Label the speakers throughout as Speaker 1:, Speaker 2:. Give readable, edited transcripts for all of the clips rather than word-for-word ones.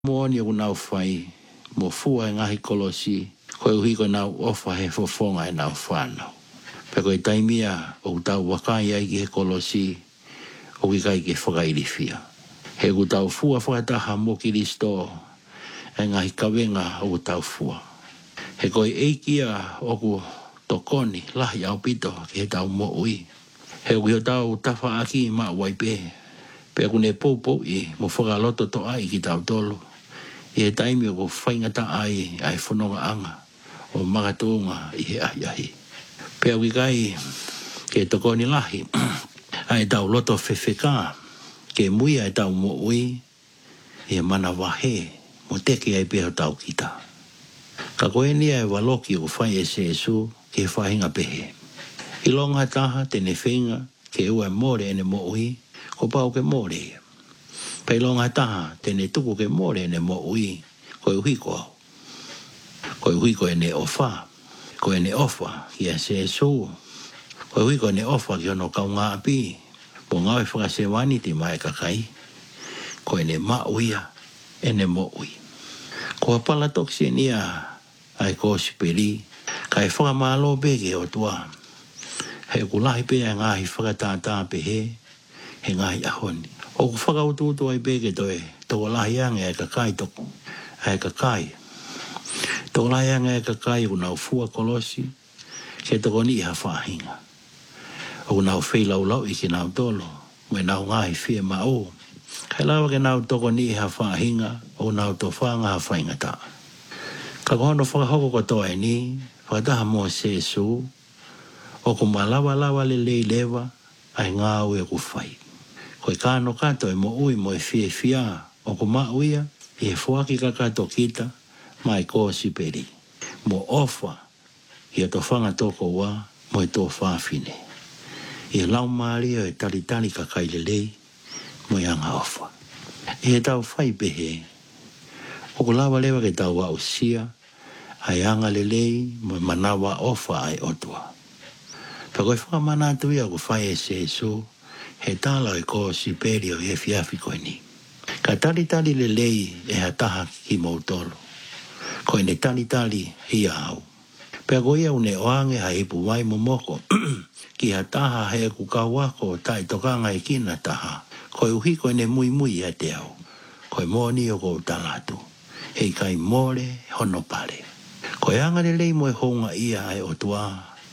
Speaker 1: Moani o nau whai, mo fua e ngahi kolosi, koe uhi ko nau ofa he fofonga e nau whanau. Pe koe taimia o tau wakai ai ki he kolosi, o ki kai ke whakairifia. He ku tau fua whakataha mo Kiristo, e ngahi kawenga o tau fua. He koe eikia o ku tokoni, lahi au pito ki he tau mo ui. He ku tau tafa aki ma waipe, pe ku ne popo i mo whakaloto to ai ki tau tolo. I he taimi o whaingata ai ai whanonga anga o magatunga i he ahi. Pea wikai ke tokoni lahi ai tau loto whewheka ke muia ai tau mo ui i he mana wahe mo teke ai peho tau kita. Ka koe nia e waloki o whai e sesu ke whahinga pehe. I longa taha tene whinga ke ua more ene mo ui ko pau ke more ia. Pei longa taha tene tuku ke more ne mo ui koe uhi ko au. Koe uhi ko ene ofa. Koe ene ofa ki a se su. Koe uhi ko ene ofa ki ono kau ngā api. Po ngau e whakasewani ti mai kakai. Koe ene ma uia ene mo ui. Ko a pala toksi nia ai ko siperi. Kai whakamalo bege o tua. He kulahi pe a ngahi whakatātā pe he ngahi ahoni. O ku whakaututu ai bege toe, toko lahi ange ai kakai toko, ai kakai. Toko lahi ange ai kakai ku nau fua kolosi, ke toko ni iha whahinga. O ku nau wheilau lau i ki nau tolo, me nau ngahi whia ma o. Kai lawa ke nau toko ni iha whahinga, o nau to whanga ha whainga ta. Ka kohono whakahoko ko toe ni, whakataha mo sesu, o ku malawa lawa le lewa, ai ngā ue ku whai. Koe kāno kato e mo ui mo e whia o ko ma uia i e whuaki ka kato kita mai ko siperi. Mo ofa i a to whanga toko wa mo e tō whawhine. I e lau maari o e talitali ka kailelei mo i anga ofa. I e tau whai pehe o ko lawa lewa ke tau wa usia ai anga lelei mo e manawa ofa ai otua. Pa koe whakamana tuia ko whai e sesu he tala e ko siperi o e fiafi koe ni. Ka talitali le lei e hataha ki mautolo. Koe ne talitali hi au. Pea koe au ne oange ha ipu wai momoko. Ki hataha he ku kawako tai tokanga e kina taha. Koe uhi koe ne mui mui a te au. Koe moni o ko talatu. Hei kai more hono pare. Koe anga le lei mo e honga ia ai o tua.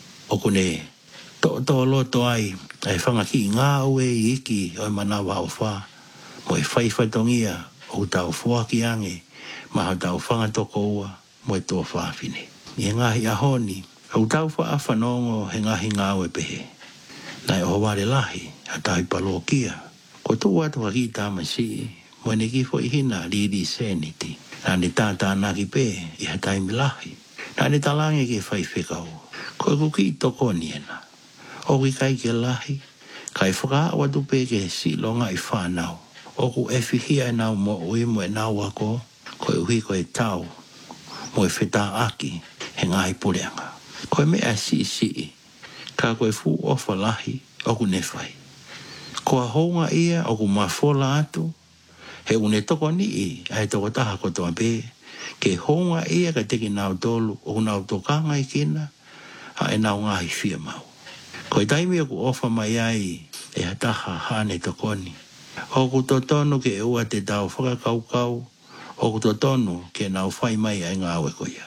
Speaker 1: O kune to loto ai ai whanga ki ngā ue i iki o manawa o wha mo e whaiwhaitongia o tau whuaki ange ma hau tau whanga toko ua mo e tō whawhine. I ngahi ahoni o tau wha awhanongo he ngahi ngā ue pehe. Nai o wale lahi a tahi palokia ko tō atu haki tāmasi mo ne kifo i hina riri seniti. Nani tātā naki pe i ha taimi lahi. Nani talange ke whaiwhekau ko e kuki toko niena. O ki kai ke lahi, kai whaka awa tupe ke si longa i whanau. O ku e whihia e nau mo ui mo e nau ako, ko e uhi ko e tau, mo e whetā aki, he ngahi pureanga. Ko e mea si, ka koe fu ofa lahi, o ku ne whai. Ko a honga ia, o ku mawhola atu, he une toko ni i, ai toko taha kotoa pe, ke honga ia ka teki nau tolu, o ku nau tokanga i kina, ha e nau ngahi whia mau. Koe taimi o ku ofa mai ai e hataha hane tokoni. O ku totonu ke e ua te tau whakakaukau, o ku totonu ke nau whai mai ai ngā ue koia.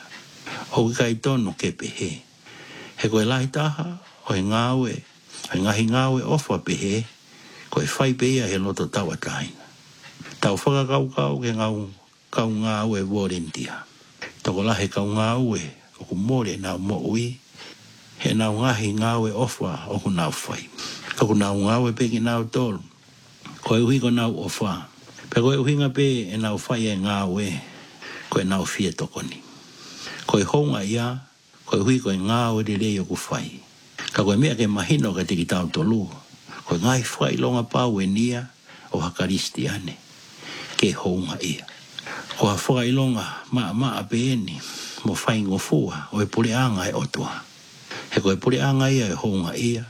Speaker 1: O ku kai tonu ke pehe. He koe lahi taha o he ngā ue, he ngahi ngā ue ofa pehe, koe whai peia he loto tawa taina. Tau whakakaukau ke ngau kau ngā ue vorentia. Toko lahi kau ngā ue o ku more nau mo ui, he nau ngahi ngawe ofa o ku nau whai. O ku nau ngawe pe ki nau tolu. Koe uhi ko nau ofa. Pe koe uhi nga pe e nau whai e ngawe. Koe nau fia tokoni. Koe honga ia, koe uhi ko e ngawe de rei o ku whai. Ka koe mea ke mahino ka tiki tau tolu. Koe ngai whai longa pau e nia o hakaristiane. Ke honga ia. Ko ha whai longa maa pe eni. Mo whai ngofua o e pureanga e otua. He koe puri anga ia e honga ia,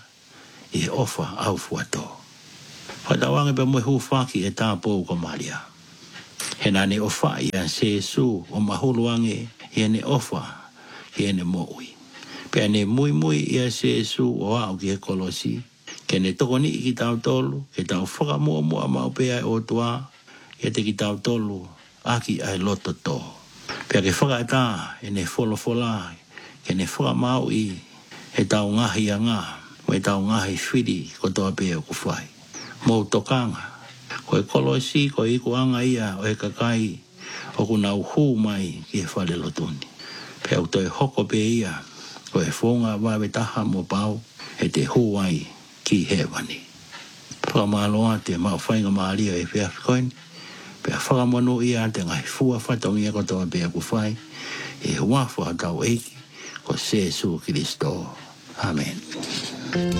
Speaker 1: i he ofa au fuato. Whatawange pe moe hufaki e tāpou ko maria. He nane ofa ia se su o mahuluange ia ne ofa ia ne moui. Pea ne mui ia se su o au ki he kolosi. Ke ne toko ni ki tau tolu, ke tau whaka mua mau pea o tua, ia te ki tau tolu, aki ai loto tō. Pea ke whaka tā, e ne whola, ke ne whaka mau i, he tau ngahi a ngā, mo e tau ngahi whiri ko toa pea o ku whai. Mou tokanga, ko e kolosi, ko e ikuanga ia o e kakai, o ku nau hū mai ki e whale lotuni. Pea o toi hoko pe ia, ko e whonga wawe taha mo pau, he te hū ai ki hewani. Whakamaloa te mau whainga maalia e pia whikoini, pea whakamono ia te ngai fua whatongia ko toa pea ku whai, e huafua tau eiki, ko Jesu Kristo. Amen.